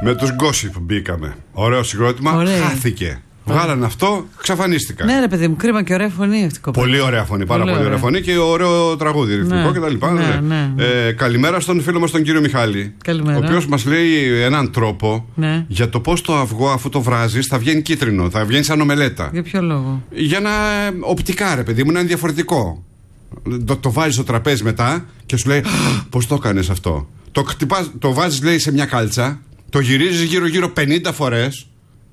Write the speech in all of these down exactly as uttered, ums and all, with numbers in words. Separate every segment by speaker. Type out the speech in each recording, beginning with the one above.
Speaker 1: Με τους Gossip μπήκαμε. Ωραίο συγκρότημα. Ωραία. Χάθηκε. Βγάλανε αυτό, εξαφανίστηκαν.
Speaker 2: Ναι, ρε παιδί μου, κρίμα και ωραία φωνή αυτή η κοπέλα.
Speaker 1: Πολύ ωραία φωνή, πάρα πολύ, πολύ ωραία φωνή και ωραίο τραγούδι, ρυθμικό
Speaker 2: ναι,
Speaker 1: κτλ.
Speaker 2: Ναι, ναι, ναι.
Speaker 1: ε, καλημέρα στον φίλο μας τον κύριο Μιχάλη.
Speaker 2: Καλημέρα.
Speaker 1: Ο οποίος μας λέει έναν τρόπο
Speaker 2: ναι.
Speaker 1: για το πώς το αυγό, αφού το βράζεις, θα βγαίνει κίτρινο, θα βγαίνει σαν ομελέτα.
Speaker 2: Για ποιο λόγο?
Speaker 1: Για να. Οπτικά, ρε παιδί μου, να είναι διαφορετικό. Το, το βάζεις στο τραπέζι μετά και σου λέει πώς το έκανες αυτό. Το, χτυπάς, το βάζεις, λέει, σε μια κάλτσα, το γυρίζεις γύρω-γύρω πενήντα φορές.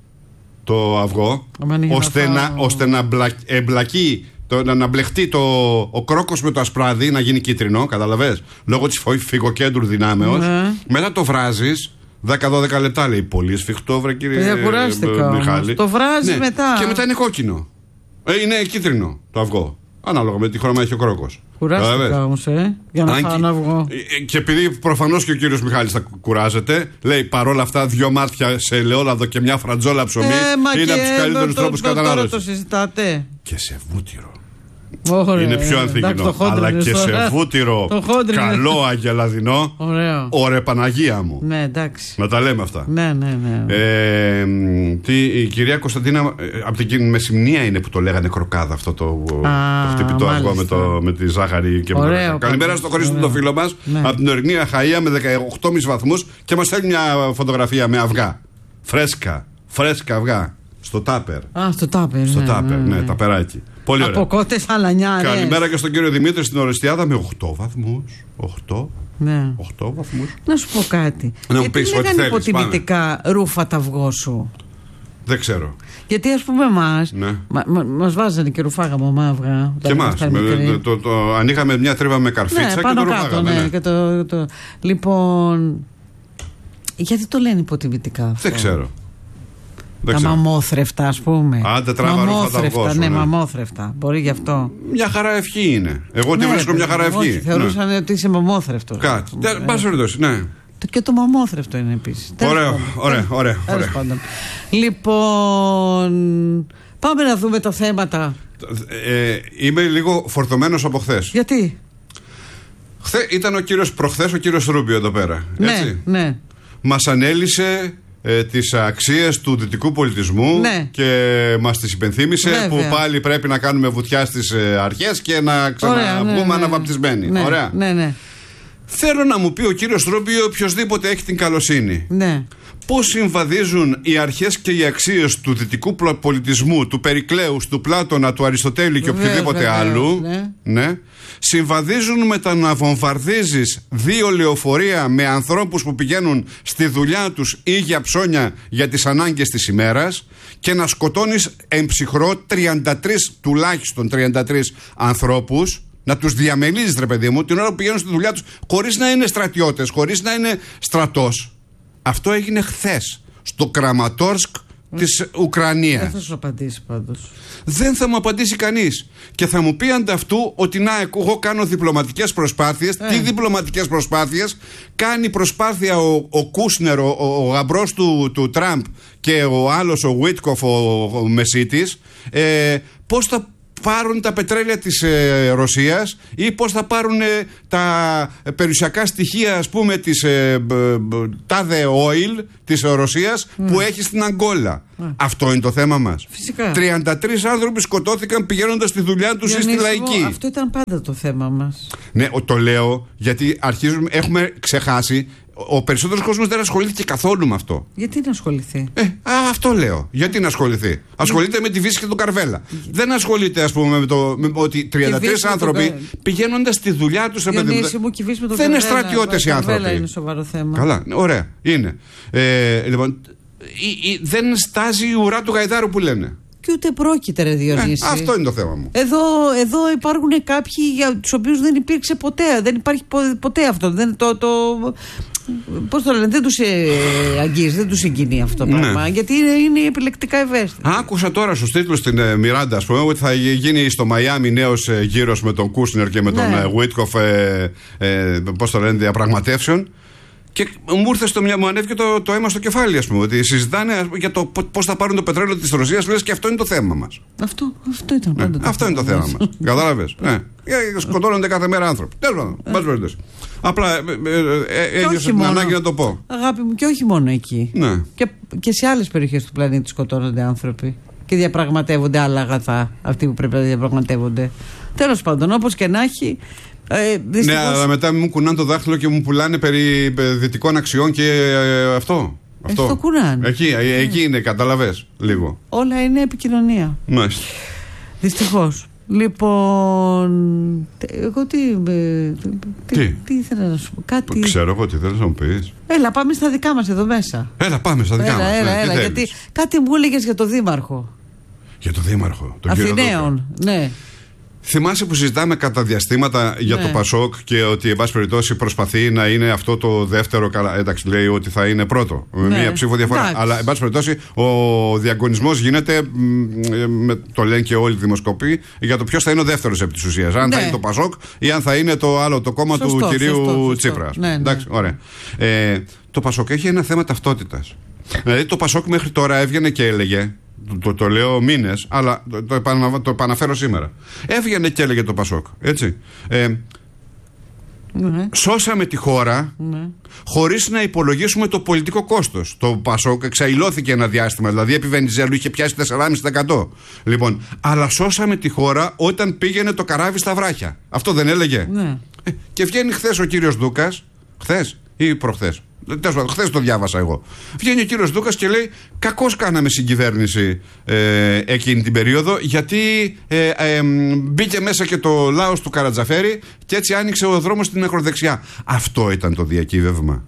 Speaker 1: Το αυγό, ώστε να, να, ώστε να μπλακ, εμπλακεί, το, να, να μπλεχτεί το, ο κρόκος με το ασπράδι, να γίνει κίτρινο, καταλαβες, λόγω της φυγοκέντρου δυνάμεως. Ναι. Μετά το βράζεις δέκα με δώδεκα λεπτά, λέει. Πολύ σφιχτό, βρε κύριε ε, Μιχάλη.
Speaker 2: Το βράζει ναι. μετά.
Speaker 1: Και μετά είναι κόκκινο. Ε, είναι κίτρινο το αυγό. Ανάλογα με τι χρώμα έχει ο κρόκος.
Speaker 2: Κουράστηκα όμως, ε, για να φάω ένα αυγό.
Speaker 1: Και επειδή προφανώς και ο κύριος Μιχάλης θα κουράζεται, λέει παρόλα αυτά δυο μάτια σε ελαιόλαδο και μια φρατζόλα ψωμί ε, είναι από τους καλύτερους τρόπους κατανάλωσης.
Speaker 2: Τώρα το συζητάτε.
Speaker 1: Και σε βούτυρο.
Speaker 2: Ωραία,
Speaker 1: είναι πιο ανθυγινό. Αλλά και σε βούτυρο καλό αγελαδινό.
Speaker 2: Ωραίο.
Speaker 1: Ωραία Παναγία μου.
Speaker 2: Ναι, εντάξει.
Speaker 1: Να τα λέμε αυτά.
Speaker 2: Ναι, ναι, ναι.
Speaker 1: Ε, τι, η κυρία Κωνσταντίνα από την μεσημνία είναι που το λέγανε κροκάδα αυτό το, Α, το χτυπητό αυγό με, το, με τη ζάχαρη και με το. Καλημέρα στο Χρήστο το φίλο μας ναι. από την ορεινή Αχαΐα με δεκαοκτώ κόμμα πέντε βαθμούς και μας στέλνει μια φωτογραφία με αυγά. Φρέσκα, φρέσκα αυγά. Στο τάπερ.
Speaker 2: Α, στο τάπερ.
Speaker 1: Στο
Speaker 2: ναι,
Speaker 1: τάπερ, ναι,
Speaker 2: ναι,
Speaker 1: ναι, ταπεράκι. Πολύ ωραία.
Speaker 2: Από κότες αλανιάρες.
Speaker 1: Καλημέρα και στον κύριο Δημήτρη στην Ορεστιάδα με οκτώ βαθμούς. οκτώ.
Speaker 2: Ναι.
Speaker 1: οκτώ βαθμούς.
Speaker 2: Να σου πω κάτι.
Speaker 1: Να
Speaker 2: γιατί
Speaker 1: πεις,
Speaker 2: λέγανε υποτιμητικά ρούφα τα αυγό σου?
Speaker 1: Δεν ξέρω.
Speaker 2: Γιατί ας πούμε εμάς
Speaker 1: ναι.
Speaker 2: μα, μα, μας βάζανε και ρουφάγαμε μαύγα.
Speaker 1: Και εμάς. Το, το, το, ανοίγαμε μια τρύπα με καρφίτσα
Speaker 2: ναι,
Speaker 1: και
Speaker 2: πάνω
Speaker 1: το ρουφάγαμε.
Speaker 2: Κάτω, ναι,
Speaker 1: ναι.
Speaker 2: και το, το... Λοιπόν, γιατί το λένε υποτιμητικά αυτό?
Speaker 1: Δεν ξέρω.
Speaker 2: Τα μαμόθρεφτα, ας πούμε.
Speaker 1: Άντε τράβα ρούφα τα αυγό σου,
Speaker 2: ναι,
Speaker 1: ναι,
Speaker 2: μαμόθρεφτα. Μπορεί γι' αυτό.
Speaker 1: Μια χαρά ευχή είναι. Εγώ τη ναι, βρίσκω μια χαρά ευχή. Όχι,
Speaker 2: θεωρούσαν ναι. ότι είσαι μαμόθρευτο.
Speaker 1: Κάτι. Πάση περιπτώσει, ναι.
Speaker 2: Και το μαμόθρευτο είναι επίσης.
Speaker 1: Ωραίο, ωραία, ωραία.
Speaker 2: Λοιπόν, πάμε να δούμε τα θέματα.
Speaker 1: Ε, είμαι λίγο φορτωμένος από χθες.
Speaker 2: Γιατί?
Speaker 1: Χθε ήταν ο κύριος, προχθές ο κύριος Ρούμπιο εδώ πέρα.
Speaker 2: Ναι,
Speaker 1: έτσι.
Speaker 2: ναι.
Speaker 1: Μας ανέλησε ε, τις αξίες του δυτικού πολιτισμού ναι. και μας τις υπενθύμησε. Βέβαια. Που πάλι πρέπει να κάνουμε βουτιά στις ε, αρχές και να ξαναμπούμε ναι, ναι, αναβαπτισμένοι.
Speaker 2: Ναι,
Speaker 1: Ωραία.
Speaker 2: Ναι, ναι.
Speaker 1: Θέλω να μου πει ο κύριος Ρούμπιο, οποιοσδήποτε έχει την καλοσύνη.
Speaker 2: Ναι.
Speaker 1: Πώς συμβαδίζουν οι αρχές και οι αξίες του δυτικού πολιτισμού, του Περικλέους, του Πλάτωνα, του Αριστοτέλη και οποιοδήποτε βέβαια, άλλου, ναι. Ναι, συμβαδίζουν με το να βομβαρδίζεις δύο λεωφορεία με ανθρώπους που πηγαίνουν στη δουλειά τους ή για ψώνια για τις ανάγκες της ημέρας και να σκοτώνεις εμψυχρό τριάντα τρεις τουλάχιστον τριάντα τρεις ανθρώπους, να τους διαμελίζεις ρε παιδί μου την ώρα που πηγαίνουν στη δουλειά τους χωρίς να είναι στρατιώτες, χωρίς να είναι στρατός. Αυτό έγινε χθες στο Κραματόρσκ της Ουκρανίας.
Speaker 2: Δεν θα σου απαντήσει πάντως.
Speaker 1: Δεν θα μου απαντήσει κανείς. Και θα μου πει ανταυτού ότι να, εγώ κάνω διπλωματικές προσπάθειες. Ε. Τι διπλωματικές προσπάθειες? Κάνει προσπάθεια ο, ο Κούσνερ, ο, ο, ο γαμπρός του, του Τραμπ και ο άλλος ο Βίτκοφ, ο, ο Μεσίτης, ε, πώς θα πάρουν τα πετρέλαια της ε, Ρωσίας ή πώς θα πάρουν ε, τα περιουσιακά στοιχεία ας πούμε της ε, μπ, μπ, τάδε oil της Ρωσίας mm. που έχει στην Αγκόλα. Mm. Αυτό είναι το θέμα μας.
Speaker 2: Φυσικά.
Speaker 1: τριάντα τρεις άνθρωποι σκοτώθηκαν πηγαίνοντας στη δουλειά τους ή στη λαϊκή.
Speaker 2: Αυτό ήταν πάντα το θέμα μας.
Speaker 1: Ναι, το λέω γιατί αρχίζουμε, έχουμε ξεχάσει. Ο περισσότερος κόσμος δεν ασχολήθηκε καθόλου με αυτό.
Speaker 2: Γιατί να ασχοληθεί?
Speaker 1: Ε, α, αυτό λέω. Γιατί να ασχοληθεί? Ασχολείται με τη Βύση και τον Καρβέλα. Δεν ασχολείται, ας πούμε, με το με, ότι τριάντα τρεις άνθρωποι τον... πηγαίνοντας στη δουλειά τους. Δεν
Speaker 2: Καρβέλα,
Speaker 1: είναι στρατιώτες οι άνθρωποι.
Speaker 2: Δεν είναι σοβαρό θέμα.
Speaker 1: Καλά, ωραία, είναι. Ε, λοιπόν, η, η, δεν στάζει η ουρά του γαϊδάρου που λένε.
Speaker 2: Και ούτε πρόκειται, ρε Διονύση.
Speaker 1: Ε, αυτό είναι το θέμα μου.
Speaker 2: Εδώ, εδώ υπάρχουν κάποιοι για τους οποίους δεν υπήρξε ποτέ. Δεν υπάρχει ποτέ αυτό. Δεν, το, το, πώς το λένε, δεν τους ε, αγγίζει, δεν τους συγκινεί αυτό το πράγμα. Ναι. Γιατί είναι, είναι επιλεκτικά ευαίσθητοι. Άκουσα τώρα στους τίτλους στην ε, Μιράντα, ας πούμε, ότι θα γίνει στο Μαϊάμι νέος ε, γύρος με τον Κούσνερ και με ναι. τον ε, Βίτκοφ, ε, ε, πώς το λένε, διαπραγματεύσεων.
Speaker 1: Και μου ήρθε στο μυαλό, μου ανέβηκε το, το αίμα στο κεφάλι, ας πούμε. Ότι συζητάνε για το πώς θα πάρουν το πετρέλαιο της Ρωσίας, λες και αυτό είναι το θέμα μας.
Speaker 2: Αυτό, αυτό ήταν πάντα.
Speaker 1: Ναι,
Speaker 2: το
Speaker 1: αυτό
Speaker 2: θέμα
Speaker 1: είναι το θέμα μας. Κατάλαβες. Ναι. Σκοτώνονται κάθε μέρα άνθρωποι. Τέλος πάντων. Απλά ένιωσα την ανάγκη να το πω.
Speaker 2: Αγάπη μου, και όχι μόνο εκεί.
Speaker 1: Ναι.
Speaker 2: Και, και σε άλλες περιοχές του πλανήτη σκοτώνονται άνθρωποι. Και διαπραγματεύονται άλλα αγαθά, αυτοί που πρέπει να διαπραγματεύονται. Τέλος πάντων, όπως και να έχει. Ε, δυστυχώς...
Speaker 1: Ναι, αλλά μετά μου κουνάνε το δάχτυλο και μου πουλάνε περί δυτικών αξιών και ε, αυτό.
Speaker 2: Αυτό. Το κουνάνε.
Speaker 1: Εκεί, ε, εκεί είναι, καταλαβες λίγο.
Speaker 2: Όλα είναι επικοινωνία.
Speaker 1: Μάλιστα.
Speaker 2: Δυστυχώς. Λοιπόν, εγώ τι, τι,
Speaker 1: τι,
Speaker 2: τι ήθελα να σου πω, κάτι...
Speaker 1: Ξέρω εγώ τι θέλεις να μου πεις.
Speaker 2: Έλα, πάμε στα δικά μας εδώ μέσα.
Speaker 1: Έλα, πάμε στα δικά
Speaker 2: έλα,
Speaker 1: μας.
Speaker 2: Έλα,
Speaker 1: ναι,
Speaker 2: έλα, γιατί κάτι μου έλεγες για το δήμαρχο.
Speaker 1: Για το δήμαρχο, τον
Speaker 2: Αθηναίων, ναι.
Speaker 1: Θυμάσαι που συζητάμε κατά διαστήματα για ναι. το Πασόκ και ότι εν πάση περιπτώσει προσπαθεί να είναι αυτό το δεύτερο. Καλά, εντάξει, λέει ότι θα είναι πρώτο. Με ναι. μία ψήφο διαφορά. Εντάξει. Αλλά εν πάση περιπτώσει ο διαγωνισμός γίνεται, με, το λένε και όλοι οι δημοσκοποί, για το ποιος θα είναι ο δεύτερος επί της ουσίας. Αν ναι. θα είναι το Πασόκ ή αν θα είναι το άλλο, το κόμμα σωστό, του κυρίου σωστό, σωστό. Τσίπρα. Ναι, ναι. Εντάξει, ωραία. Ε, το Πασόκ έχει ένα θέμα ταυτότητας. Δηλαδή το Πασόκ μέχρι τώρα έβγαινε και έλεγε. Το, το, το λέω μήνες, αλλά το, το, επανα, το επαναφέρω σήμερα. Έβγαινε και έλεγε το Πασόκ, έτσι. Ε, ναι. Σώσαμε τη χώρα ναι. χωρίς να υπολογίσουμε το πολιτικό κόστος. Το Πασόκ εξαϊλώθηκε ένα διάστημα, δηλαδή επί Βενιζέλου είχε πιάσει τέσσερα κόμμα πέντε τοις εκατό. Λοιπόν, αλλά σώσαμε τη χώρα όταν πήγαινε το καράβι στα βράχια. Αυτό δεν έλεγε. Ναι. Ε, και βγαίνει χθες ο κύριος Δούκας, χθες ή προχθές. Χθες το διάβασα εγώ. Βγαίνει ο κύριος Δούκας και λέει: κακώς κάναμε συγκυβέρνηση ε, εκείνη την περίοδο, γιατί ε, ε, μπήκε μέσα και το λαός του Καρατζαφέρη και έτσι άνοιξε ο δρόμος στην ακροδεξιά. Αυτό ήταν το διακύβευμα.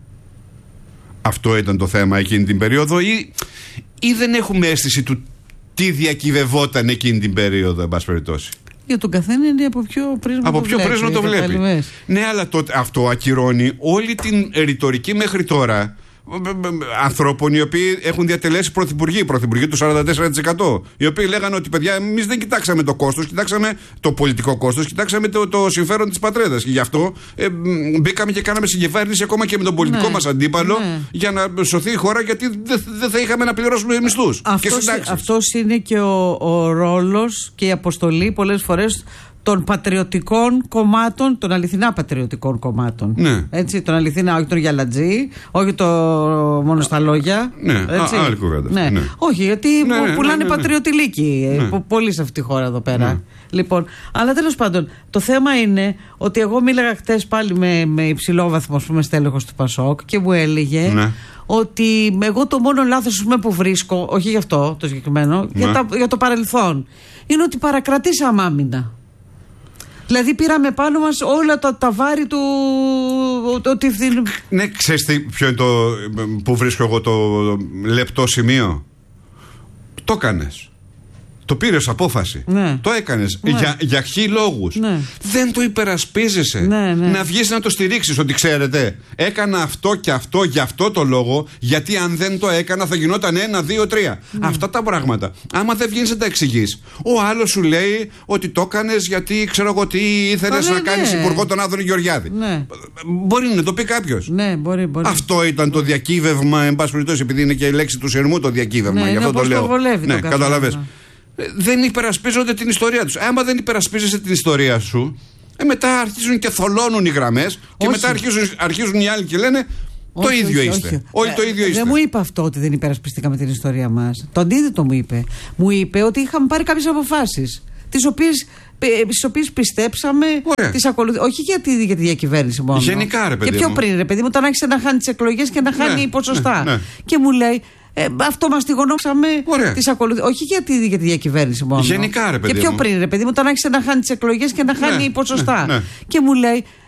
Speaker 1: Αυτό ήταν το θέμα εκείνη την περίοδο, ή, ή δεν έχουμε αίσθηση του τι διακυβευόταν εκείνη την περίοδο, εν πάση περιπτώσει.
Speaker 2: Για τον καθένα είναι από ποιο πρίσμα
Speaker 1: από
Speaker 2: το
Speaker 1: ποιο
Speaker 2: βλέπει.
Speaker 1: πρίσμα το βλέπει. Ναι, αλλά το, αυτό ακυρώνει όλη την ρητορική μέχρι τώρα ανθρώπων οι οποίοι έχουν διατελέσει πρωθυπουργοί, πρωθυπουργοί του σαράντα τέσσερα τοις εκατό. Οι οποίοι λέγανε ότι παιδιά, εμείς δεν κοιτάξαμε το κόστος, κοιτάξαμε το πολιτικό κόστος, κοιτάξαμε το, το συμφέρον της πατρίδας. Και γι' αυτό ε, μπήκαμε και κάναμε συγκυβέρνηση ακόμα και με τον πολιτικό ναι, μας αντίπαλο ναι. για να σωθεί η χώρα, γιατί δεν δε θα είχαμε να πληρώσουμε μισθούς και συντάξεις.
Speaker 2: Αυτός είναι και ο, ο ρόλος και η αποστολή πολλές φορές των πατριωτικών κομμάτων, των αληθινά πατριωτικών κομμάτων.
Speaker 1: Ναι.
Speaker 2: Έτσι, των αληθινά, όχι τον Γιαλατζή, όχι το μόνο στα λόγια.
Speaker 1: Ναι, έτσι. Α, άλλη κουβέντα.
Speaker 2: Ναι. Ναι. Όχι, γιατί ναι, ναι, πουλάνε ναι, ναι, ναι. πατριωτηλίκοι ναι. πολύ σε αυτή τη χώρα εδώ πέρα. Ναι. Λοιπόν, αλλά τέλος πάντων, το θέμα είναι ότι εγώ μίλαγα χτες πάλι με, με υψηλόβαθμο, ας πούμε, στέλεχος του Πασόκ και μου έλεγε ναι. ότι εγώ το μόνο λάθος πούμε, που βρίσκω, όχι γι' αυτό το συγκεκριμένο, ναι. για, τα, για το παρελθόν, είναι ότι παρακρατήσαμε άμυνα. Δηλαδή πήραμε πάνω μας όλα τα, τα βάρη του ότι...
Speaker 1: Ναι, ξέρεις τι, ποιο είναι το που βρίσκω εγώ το λεπτό σημείο. Το έκανες. Το πήρες απόφαση. Ναι. Το έκανες. Ναι. Για, για χι λόγους. Ναι. Δεν το υπερασπίζεσαι. Ναι, ναι. Να βγεις να το στηρίξεις. Ότι ξέρετε, έκανα αυτό και αυτό για αυτό το λόγο. Γιατί αν δεν το έκανα θα γινόταν ένα, δύο, τρία. Ναι. Αυτά τα πράγματα. Άμα δεν βγαίνεις να τα εξηγείς, ο άλλος σου λέει ότι το έκανες γιατί ξέρω εγώ τι ήθελες να ναι. κάνεις υπουργό τον Άδωνη Γεωργιάδη. Ναι. Μπορεί να το πει κάποιος.
Speaker 2: Ναι, μπορεί, μπορεί.
Speaker 1: Αυτό ήταν το διακύβευμα, εν πάση περιπτώσει, επειδή είναι και η λέξη του σειρμού το διακύβευμα.
Speaker 2: Ναι,
Speaker 1: γι' αυτό το λέω.
Speaker 2: Ναι,
Speaker 1: καταλαβες. Δεν υπερασπίζονται την ιστορία τους. Άμα δεν υπερασπίζεσαι την ιστορία σου, ε, μετά αρχίζουν και θολώνουν οι γραμμές και μετά αρχίζουν, αρχίζουν οι άλλοι και λένε όχι, το ίδιο όχι, είστε. Όχι. Όλοι ε, το ίδιο είστε.
Speaker 2: Δεν μου είπε αυτό ότι δεν υπερασπιστήκαμε την ιστορία μας. Το αντίθετο μου είπε. Μου είπε ότι είχαμε πάρει κάποιες αποφάσεις, τις οποίες, στις οποίες πιστέψαμε, τις ακολουθ... όχι γιατί για τη διακυβέρνηση μόνο.
Speaker 1: Γενικά, ρε παιδί.
Speaker 2: Και πιο πριν, ρε παιδί μου, όταν άρχισε να χάνει τις εκλογές και να χάνει ναι, ποσοστά. Ναι, ναι. Και μου λέει. Ε, αυτό μας τη γονόξαμε. Τις ακολουθ... Όχι γιατί για τη διακυβέρνηση μόνο.
Speaker 1: Γενικά, ρε παιδί.
Speaker 2: Και πιο πριν, ρε παιδί μου, όταν άρχισε να χάνει τις εκλογές και να χάνει ναι, ποσοστά. Ναι, ναι. Και μου λέει,